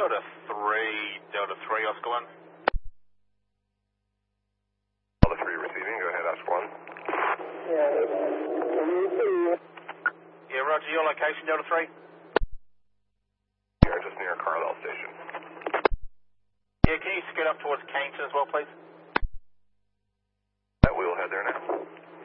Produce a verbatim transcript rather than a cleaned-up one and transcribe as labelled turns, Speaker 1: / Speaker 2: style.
Speaker 1: Delta three, Delta three, Oscar one.
Speaker 2: Delta three receiving, go ahead, Oscar one.
Speaker 1: Yeah, roger, your location, Delta three.
Speaker 2: We are just near Carlisle Station.
Speaker 1: Yeah, can you scoot up towards Cannington as well, please?